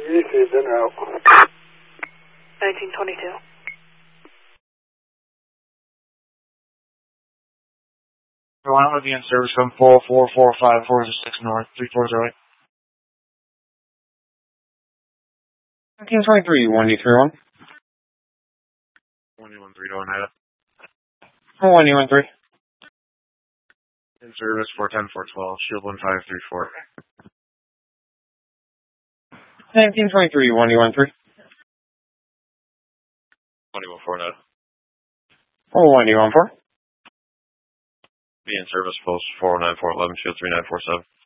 Received and out. 1922. Carolina with the in service from 4445406 North, 3408. 1923, 1D31. 1D13 on that. 1D13. In service 410 412, shield 1534. 1923, 1D13. 1D14 net. 1D14. Be in service post 49411, shield 3947.